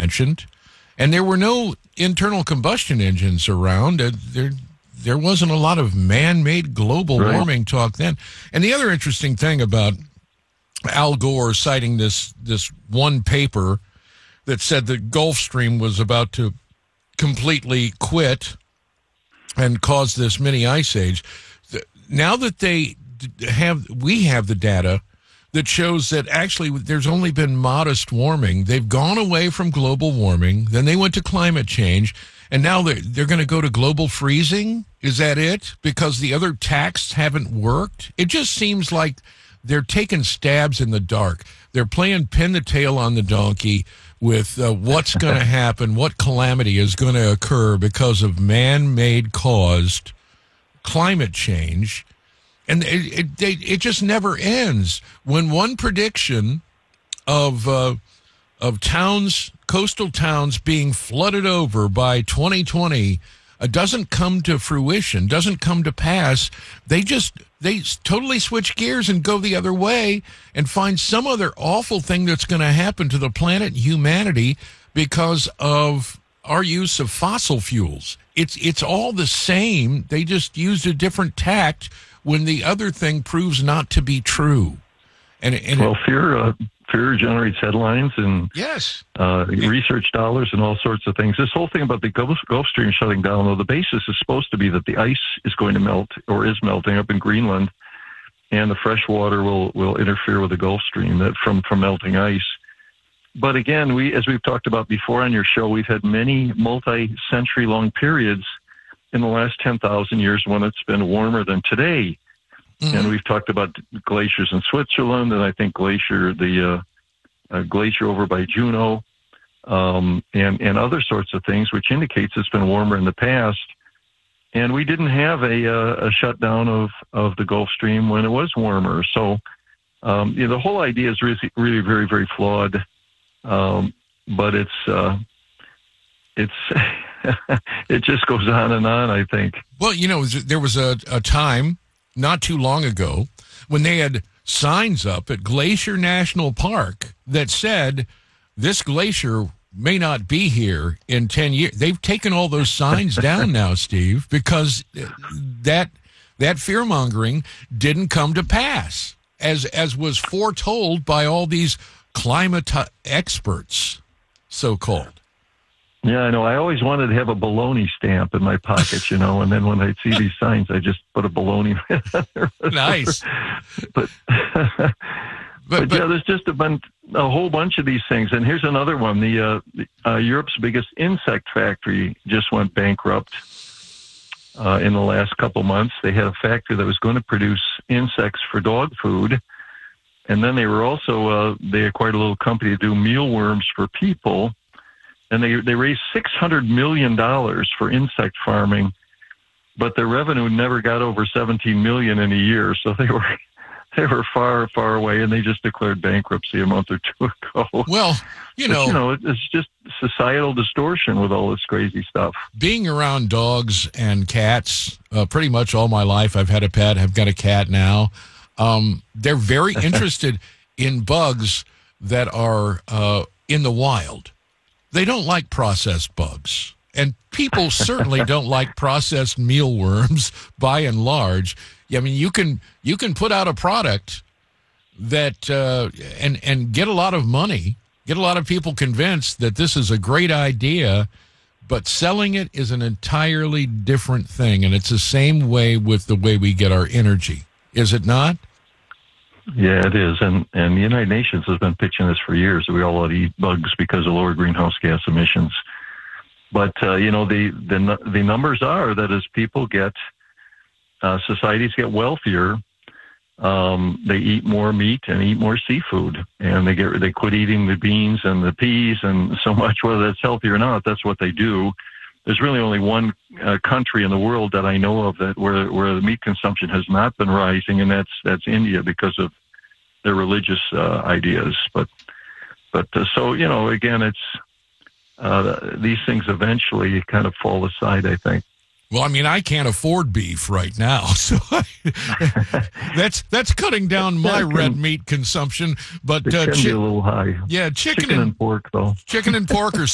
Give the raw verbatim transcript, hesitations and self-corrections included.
mentioned, and there were no internal combustion engines around. Uh, there, there wasn't a lot of man-made global Right. warming talk then. And the other interesting thing about Al Gore citing this this one paper that said the Gulf Stream was about to completely quit and cause this mini ice age. Now that they have, we have the data that shows that actually there's only been modest warming. They've gone away from global warming, then they went to climate change, and now they're, they're going to go to global freezing? Is that it? Because the other tacks haven't worked? It just seems like they're taking stabs in the dark. They're playing pin the tail on the donkey with uh, what's going to happen, what calamity is going to occur because of man-made caused climate change. And it, it, they, it just never ends. When one prediction of uh, of towns, coastal towns being flooded over by twenty twenty uh, doesn't come to fruition, doesn't come to pass, they just they totally switch gears and go the other way and find some other awful thing that's going to happen to the planet and humanity because of our use of fossil fuels. It's it's all the same. They just used a different tact when the other thing proves not to be true. And, and well, it, fear uh, fear generates headlines and yes, uh, research dollars and all sorts of things. This whole thing about the Gulf, Gulf Stream shutting down, though, the basis is supposed to be that the ice is going to melt or is melting up in Greenland, and the fresh water will, will interfere with the Gulf Stream that from, from melting ice. But again, we, as we've talked about before on your show, we've had many multi-century long periods in the last ten thousand years when it's been warmer than today. Mm-hmm. And we've talked about glaciers in Switzerland, and I think glacier, the uh, uh, glacier over by Juneau, um, and, and other sorts of things, which indicates it's been warmer in the past. And we didn't have a, uh, a shutdown of, of the Gulf Stream when it was warmer. So um, you know, the whole idea is really, really very, very flawed. Um, but it's uh, it's it just goes on and on, I think. Well, you know, there was a, a time not too long ago when they had signs up at Glacier National Park that said this glacier may not be here in ten years. They've taken all those signs down now, Steve, because that that fear-mongering didn't come to pass, as as was foretold by all these climate experts, so-called. Yeah, I know. I always wanted to have a baloney stamp in my pocket, you know, and then when I see these signs, I just put a baloney. Nice. But, but, but, but yeah, there's just a, bunch, a whole bunch of these things. And here's another one. The, uh, the uh, Europe's biggest insect factory just went bankrupt uh, in the last couple months. They had a factory that was going to produce insects for dog food. And then they were also, uh, they acquired a little company to do mealworms for people. And they they raised six hundred million dollars for insect farming, but their revenue never got over seventeen million dollars in a year. So they were they were far, far away, and they just declared bankruptcy a month or two ago. Well, you know, but, you know, it's just societal distortion with all this crazy stuff. Being around dogs and cats, uh, pretty much all my life, I've had a pet, I've got a cat now. Um, they're very interested in bugs that are uh, in the wild. They don't like processed bugs, and people certainly don't like processed mealworms by and large. I mean, you can you can put out a product that uh, and and get a lot of money, get a lot of people convinced that this is a great idea, but selling it is an entirely different thing, and it's the same way with the way we get our energy, is it not? Yeah, it is. And and the United Nations has been pitching this for years. We all ought to eat bugs because of lower greenhouse gas emissions. But, uh, you know, the, the the numbers are that as people get, uh, societies get wealthier, um, they eat more meat and eat more seafood. And they get they quit eating the beans and the peas and so much, whether that's healthy or not, that's what they do. There's really only one uh, country in the world that I know of that where where the meat consumption has not been rising, and that's that's India because of their religious uh, ideas. But but uh, so you know, again, it's uh, these things eventually kind of fall aside, I think. Well, I mean, I can't afford beef right now, so I, that's that's cutting down my can, red meat consumption. But it uh, can chi- be a little high. Yeah, chicken, chicken and, and pork, though. Chicken and pork are